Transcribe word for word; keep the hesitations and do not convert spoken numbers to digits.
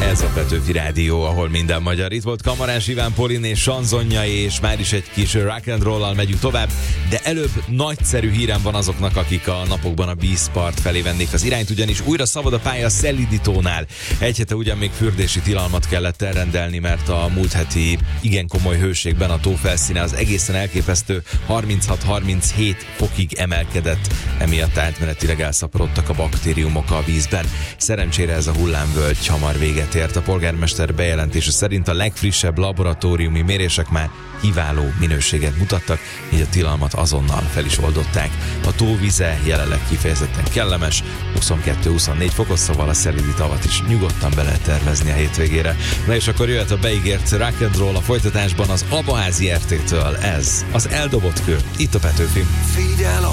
Ez a Petőfi Rádió, ahol minden magyar. Itt volt Kamarás Iván, Polin és Sanzonjai, és már is egy kis rock and roll-al megyünk tovább, de előbb nagyszerű hírem van azoknak, akik a napokban a vízpart felé vennék az irányt, ugyanis újra szabad a pálya a Szelidítónál. Egy hete ugyan még fürdési tilalmat kellett elrendelni, mert a múlt heti igen komoly hőségben a tó felszíne az egészen elképesztő harminchat-harminchét fokig emelkedett, emiatt átmenetileg elszaporodtak a baktériumok a vízben. Szerencsére ez a hullámvölgy hamar véget ért. A polgármester bejelentése szerint a legfrissebb laboratóriumi mérések már kiváló minőséget mutattak, így a tilalmat azonnal fel is oldották. A tóvize jelenleg kifejezetten kellemes, huszonkettő-huszonnégy fokos, szóval a szelídi tavat is nyugodtan be lehet tervezni a hétvégére. Na és akkor jöhet a beígért rock and roll a folytatásban az Abaházi er té-től. Ez az Eldobott kő, itt a Petőfi. Figyel